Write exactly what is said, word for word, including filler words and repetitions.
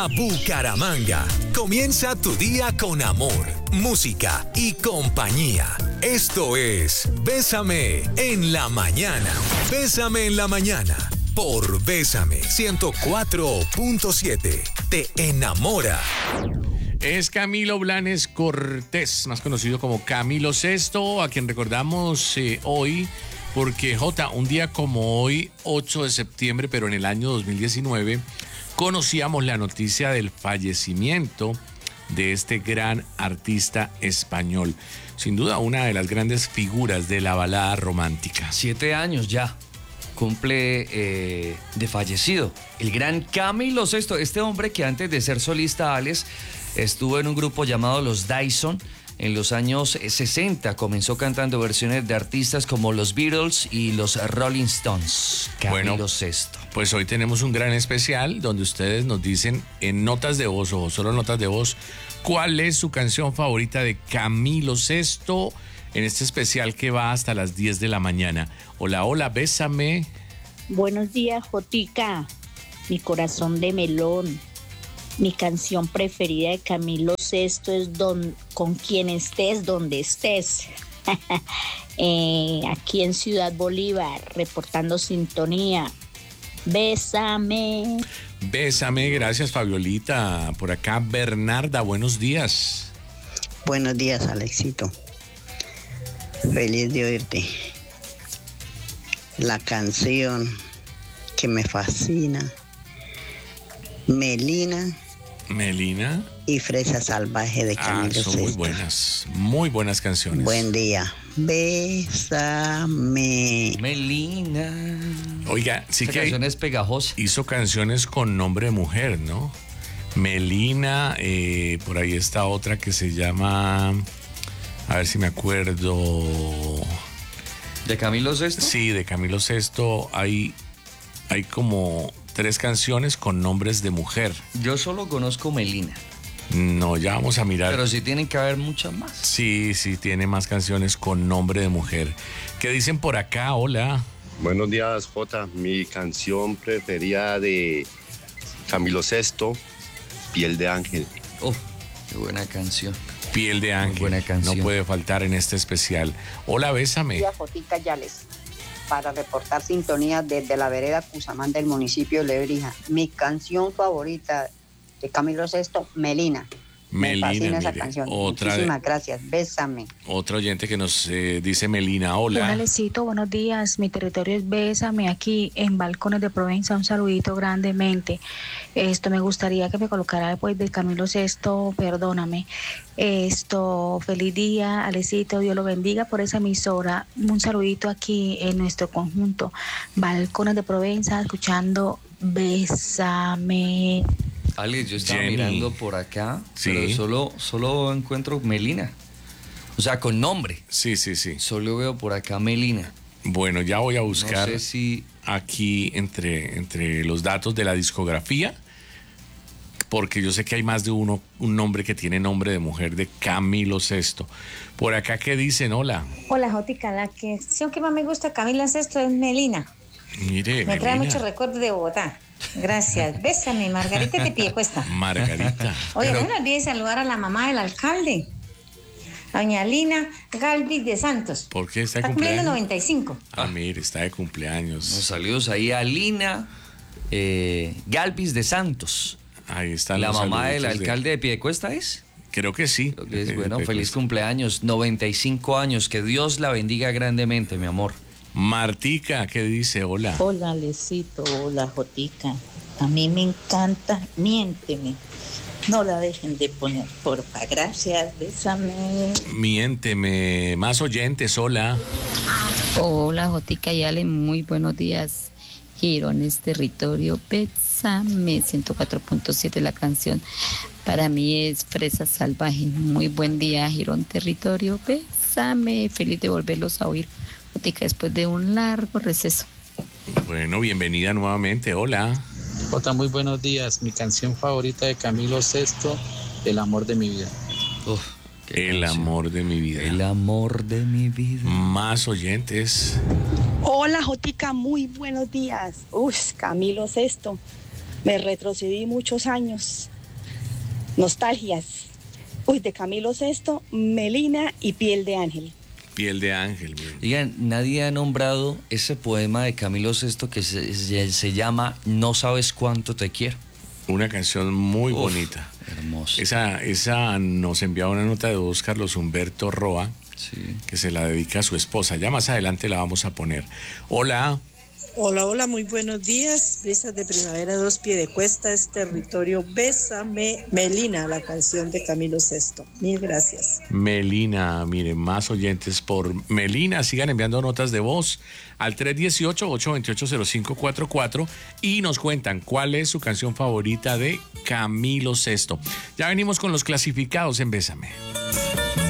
a Bucaramanga. Comienza tu día con amor, música y compañía. Esto es Bésame en la mañana. Bésame en la mañana por Bésame ciento cuatro punto siete. Te enamora. Es Camilo Blanes Cortés, más conocido como Camilo Sesto, a quien recordamos eh, hoy, porque J, un día como hoy, ocho de septiembre, pero en el año dos mil diecinueve, conocíamos la noticia del fallecimiento de este gran artista español. Sin duda, una de las grandes figuras de la balada romántica. Siete años ya cumple eh, de fallecido. El gran Camilo Sesto, este hombre que antes de ser solista, Alex, estuvo en un grupo llamado Los Dyson. En los años sesenta comenzó cantando versiones de artistas como los Beatles y los Rolling Stones. Camilo bueno, Sesto. Pues hoy tenemos un gran especial donde ustedes nos dicen en notas de voz o solo notas de voz cuál es su canción favorita de Camilo Sesto en este especial que va hasta las diez de la mañana. Hola, hola, bésame. Buenos días, Jotica, mi corazón de melón. Mi canción preferida de Camilo Sesto es don, Con quien estés, donde estés. eh, aquí en Ciudad Bolívar, reportando sintonía. Bésame. Bésame, gracias Fabiolita. Por acá Bernarda, buenos días. Buenos días, Alexito. Feliz de oírte. La canción que me fascina, Melina. Melina. Y Fresa Salvaje de Camilo ah, son Sesto. Muy buenas, muy buenas canciones. Buen día. Bésame. Melina. Oiga, sí Esta que canción es pegajosa. Hizo canciones con nombre de mujer, ¿no? Melina, eh, por ahí está otra que se llama, a ver si me acuerdo. ¿De Camilo Sesto? Sí, de Camilo Sesto hay, hay como tres canciones con nombres de mujer. Yo solo conozco Melina. No, ya vamos a mirar. Pero sí tienen que haber muchas más. Sí, sí, tiene más canciones con nombre de mujer. ¿Qué dicen por acá? Hola. Buenos días, Jota. Mi canción preferida de Camilo Sesto, Piel de Ángel. Oh, qué buena canción. Piel de Ángel. Muy buena canción. No puede faltar en este especial. Hola, bésame. Buenos días, Jotica Yales, para reportar sintonía desde la vereda Cusamán del municipio de Lebrija. Mi canción favorita de Camilo Sesto, Melina. Melina, Me fascina esa mire, canción. otra Muchísimas de, gracias. Bésame. Otro oyente que nos eh, dice Melina. Hola. Hola, Lecito, buenos días. Mi territorio es Bésame, aquí en Balcones de Provenza. Un saludito grandemente. Esto me gustaría que me colocara después de Camilo Sesto, Perdóname. Esto, feliz día, Alecito, Dios lo bendiga por esa emisora. Un saludito aquí en nuestro conjunto Balcones de Provenza, escuchando Bésame. Alex, yo estaba Jenny. mirando por acá, Sí. pero solo, solo encuentro Melina. O sea, con nombre. Sí, sí, sí. Solo veo por acá Melina. Bueno, ya voy a buscar No sé si... aquí entre, entre los datos de la discografía, porque yo sé que hay más de uno, un nombre que tiene nombre de mujer, de Camilo Sesto. Por acá, ¿qué dicen? Hola. Hola, Jotica, la canción que más me gusta de Camilo Sesto es Melina. Mire, Me trae Melina. muchos recuerdos de Bogotá. Gracias. Bésame, Margarita de Piedecuesta. Margarita. Oye, Pero- no me olvides saludar a la mamá del alcalde, doña Lina Galvis de Santos. ¿Por qué está de Está cumpliendo cumpleaños? noventa y cinco. Ah, mire, está de cumpleaños. Nos saludos ahí a Lina eh, Galvis de Santos. Ahí están La los mamá del saluditos de- alcalde de Piedecuesta, ¿es? Creo que sí. Creo que es, Eh, bueno, de- feliz cumpleaños, noventa y cinco años, que Dios la bendiga grandemente, mi amor. Martica, ¿qué dice? Hola. Hola, Lecito, hola, Jotica. A mí me encanta, miénteme. No la dejen de poner, porfa. Gracias, bésame. Miénteme, más oyentes, hola. Hola, Jotica y Ale, muy buenos días. Girones, territorio, Bésame, ciento cuatro punto siete la canción. Para mí es Fresa Salvaje. Muy buen día, Girón, territorio, Bésame. Feliz de volverlos a oír, Jotica, después de un largo receso. Bueno, bienvenida nuevamente, hola. Jota, muy buenos días. Mi canción favorita de Camilo Sesto, El amor de mi vida. Uf, El canción. amor de mi vida. El amor de mi vida. Más oyentes. Hola, Jotica, muy buenos días. Uy, Camilo Sesto. Me retrocedí muchos años. Nostalgias. Uy, de Camilo Sesto, Melina y Piel de Ángel. Piel de Ángel. Bien. Digan, nadie ha nombrado ese poema de Camilo Sesto que se, se, se llama No sabes cuánto te quiero. Una canción muy Uf, bonita. Hermosa. Esa, esa nos envía una nota de voz Carlos Humberto Roa, sí, que se la dedica a su esposa. Ya más adelante la vamos a poner. Hola. Hola, hola, muy buenos días. Brisas de primavera, dos pie de cuesta, es territorio. Bésame, Melina, la canción de Camilo Sesto. Mil gracias. Melina, miren, más oyentes por Melina. Sigan enviando notas de voz al tres uno ocho, ocho dos ocho, cero cinco cuatro cuatro y nos cuentan cuál es su canción favorita de Camilo Sesto. Ya venimos con los clasificados en Bésame.